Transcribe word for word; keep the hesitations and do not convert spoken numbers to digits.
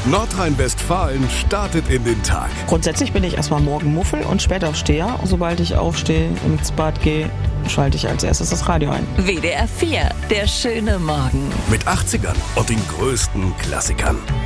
Nordrhein-Westfalen startet in den Tag. Grundsätzlich bin ich erstmal Morgenmuffel und Spätaufsteher. Sobald ich aufstehe und ins Bad gehe, schalte ich als erstes das Radio ein. W D R vier, der schöne Morgen. Mit achtzigern und den größten Klassikern.